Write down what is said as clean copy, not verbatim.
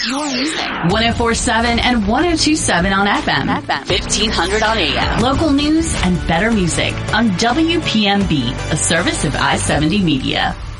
Your music. 104.7 and 102.7 on FM. 1500 on AM. Local news and better music on WPMB, a service of I-70 Media.